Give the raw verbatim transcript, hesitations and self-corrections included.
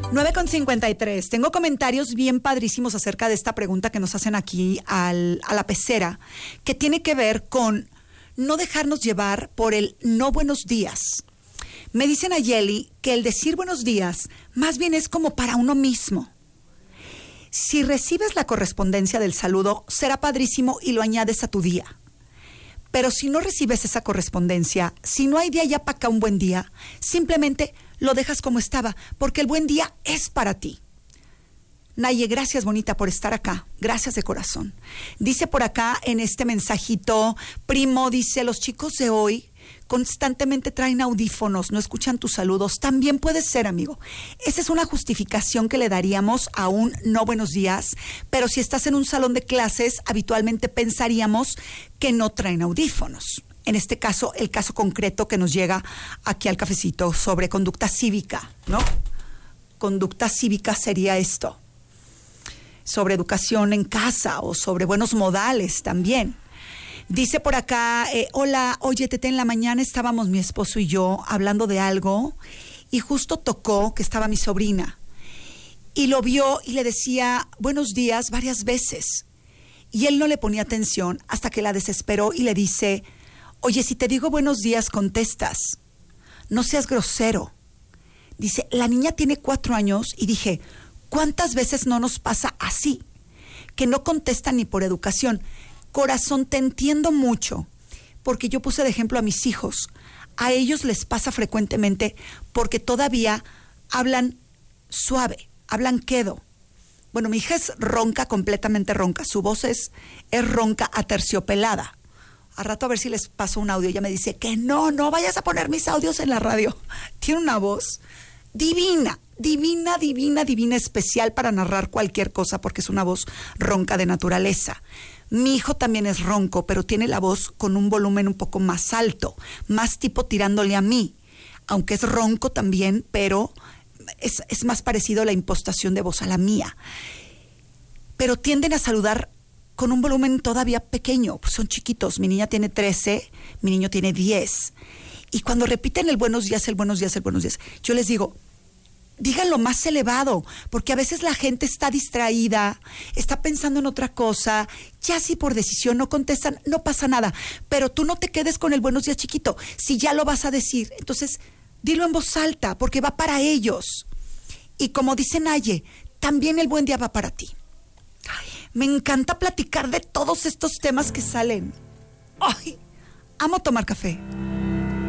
nueve con cincuenta y tres. Tengo comentarios bien padrísimos acerca de esta pregunta que nos hacen aquí al, a la pecera, que tiene que ver con no dejarnos llevar por el no buenos días. Me dicen a Yeli que el decir buenos días más bien es como para uno mismo. Si recibes la correspondencia del saludo, será padrísimo y lo añades a tu día. Pero si no recibes esa correspondencia, si no hay de allá para acá un buen día, simplemente lo dejas como estaba, porque el buen día es para ti. Naye, gracias bonita por estar acá, gracias de corazón. Dice por acá en este mensajito, primo, dice, los chicos de hoy constantemente traen audífonos, no escuchan tus saludos. También puede ser, amigo. Esa es una justificación que le daríamos a un no buenos días, pero si estás en un salón de clases, habitualmente pensaríamos que no traen audífonos. En este caso, el caso concreto que nos llega aquí al cafecito sobre conducta cívica, ¿no? Conducta cívica sería esto. Sobre educación en casa o sobre buenos modales también. Dice por acá, eh, hola, oye, Tete, en la mañana estábamos mi esposo y yo hablando de algo y justo tocó que estaba mi sobrina y lo vio y le decía buenos días varias veces y él no le ponía atención hasta que la desesperó y le dice, oye, si te digo buenos días contestas, no seas grosero. Dice, la niña tiene cuatro años y dije, ¿cuántas veces no nos pasa así? Que no contestan ni por educación. Corazón, te entiendo mucho, porque yo puse de ejemplo a mis hijos. A ellos les pasa frecuentemente porque todavía hablan suave, hablan quedo. Bueno, mi hija es ronca, completamente ronca. Su voz es, es ronca aterciopelada. A rato a ver si les paso un audio. Ella me dice que no, no vayas a poner mis audios en la radio. Tiene una voz divina, divina, divina, divina, especial para narrar cualquier cosa porque es una voz ronca de naturaleza. Mi hijo también es ronco, pero tiene la voz con un volumen un poco más alto, más tipo tirándole a mí, aunque es ronco también, pero es, es más parecido a la impostación de voz a la mía. Pero tienden a saludar con un volumen todavía pequeño, pues son chiquitos. Mi niña tiene trece, mi niño tiene diez. Y cuando repiten el buenos días, el buenos días, el buenos días, yo les digo, díganlo más elevado, porque a veces la gente está distraída, está pensando en otra cosa, ya si por decisión no contestan, no pasa nada, pero tú no te quedes con el buenos días chiquito, si ya lo vas a decir, entonces dilo en voz alta, porque va para ellos. Y como dice Naye, también el buen día va para ti. Ay, me encanta platicar de todos estos temas que salen. Ay, amo tomar café.